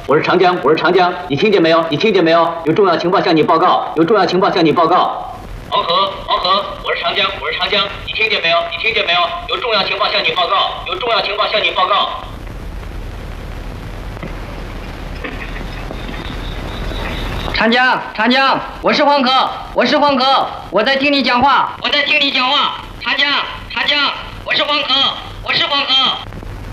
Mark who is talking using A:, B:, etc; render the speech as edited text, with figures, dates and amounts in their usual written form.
A: 我是长江，我是长江，你听见没有？你听见没有？有重要情报向你报告，有重要情报向你报告。黄河，黄河，我是长江，我是长江，你听见没有？你听见没有？有重要情报向你报告，有重要情报向你报告。
B: 长江，长江，我是黄河，我是黄河，我在听你讲话，我在听你讲话。长江，长江，我是黄河，我是黄河。